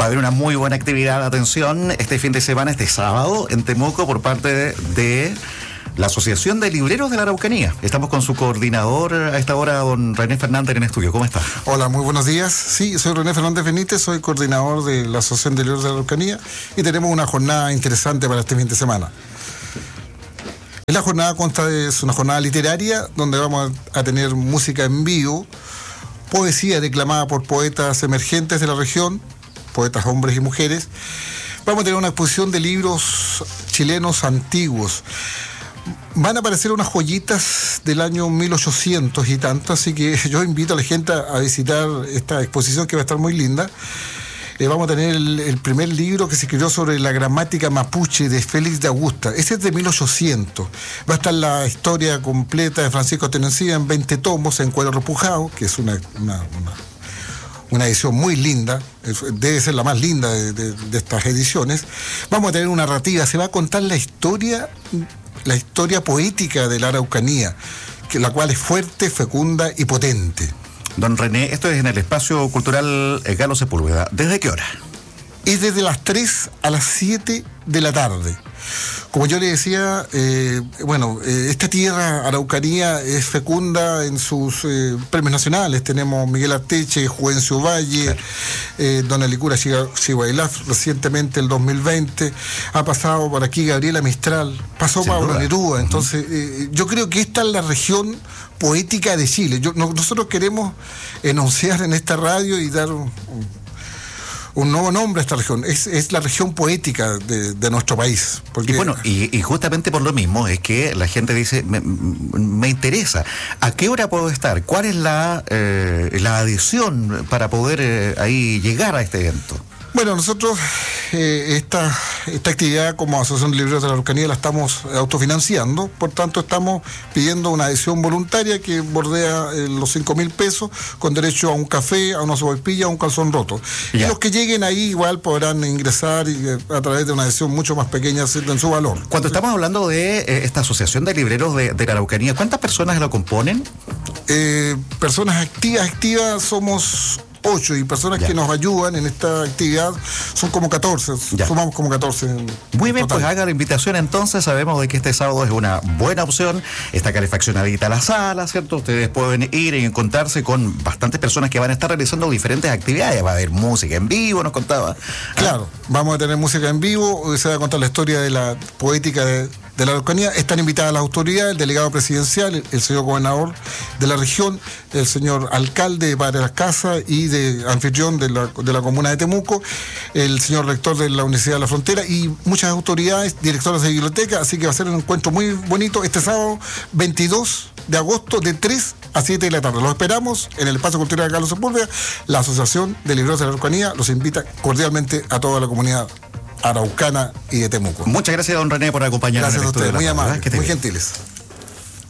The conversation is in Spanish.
Va a haber una muy buena actividad, atención, este fin de semana, este sábado, en Temuco, por parte de la Asociación de Libreros de la Araucanía. Estamos con su coordinador a esta hora, don René Fernández, en estudio. ¿Cómo está? Hola, muy buenos días. Sí, soy René Fernández Benítez, soy coordinador de la Asociación de Libreros de la Araucanía y tenemos una jornada interesante para este fin de semana. La jornada es una jornada literaria donde vamos a tener música en vivo, poesía declamada por poetas emergentes de la región, poetas hombres y mujeres. Vamos a tener una exposición de libros chilenos antiguos. Van a aparecer unas joyitas del año 1800 y tanto, así que yo invito a la gente a visitar esta exposición que va a estar muy linda. Vamos a tener el primer libro que se escribió sobre la gramática mapuche de Félix de Augusta. Ese es de 1800. Va a estar la historia completa de Francisco Tenencía en 20 tomos en cuero repujado, que es una edición muy linda, debe ser la más linda de estas ediciones. Vamos a tener una narrativa, se va a contar la historia poética de la Araucanía, la cual es fuerte, fecunda y potente. Don René, esto es en el Espacio Cultural Galo Sepúlveda. ¿Desde qué hora? Es desde las 3 a las 7 de la tarde. Como yo le decía, esta tierra Araucanía es fecunda en sus premios nacionales. Tenemos Miguel Arteche, Juvencio Valle, Don Alicura Chihuailaf, recientemente el 2020. Ha pasado por aquí Gabriela Mistral, pasó Pablo Neruda. Entonces, yo creo que esta es la región poética de Chile. Nosotros queremos enunciar en esta radio y dar un nuevo nombre a esta región. Es la región poética de nuestro país. Porque... Y justamente por lo mismo es que la gente dice, me interesa, ¿a qué hora puedo estar? ¿Cuál es la adhesión para poder ahí llegar a este evento? Bueno, nosotros esta actividad como Asociación de Libreros de la Araucanía la estamos autofinanciando, por tanto estamos pidiendo una adhesión voluntaria que bordea los 5.000 pesos con derecho a un café, a una sopaipilla, a un calzón roto. Ya. Y los que lleguen ahí igual podrán ingresar a través de una adhesión mucho más pequeña en su valor. Cuando estamos hablando de esta Asociación de Libreros de la Araucanía, ¿cuántas personas la componen? Personas activas somos 8 y personas que nos ayudan en esta actividad son como 14, sumamos como 14. Muy bien, total. Pues haga la invitación entonces, sabemos de que este sábado es una buena opción, está calefaccionadita la sala, ¿cierto? Ustedes pueden ir y encontrarse con bastantes personas que van a estar realizando diferentes actividades, va a haber música en vivo, nos contaba. Claro, vamos a tener música en vivo, se va a contar la historia de la poética de la Araucanía. Están invitadas las autoridades, el delegado presidencial, el señor gobernador de la región, el señor alcalde de Padre Las Casas y de anfitrión de la comuna de Temuco, el señor rector de la Universidad de la Frontera y muchas autoridades, directoras de biblioteca, así que va a ser un encuentro muy bonito este sábado 22 de agosto de 3 a 7 de la tarde. Los esperamos en el Espacio Cultural Galo Sepúlveda. La Asociación de Libreros de la Araucanía los invita cordialmente a toda la comunidad araucana y de Temuco. Muchas gracias, don René, por acompañarnos. Gracias a ustedes, muy amables, muy gentiles.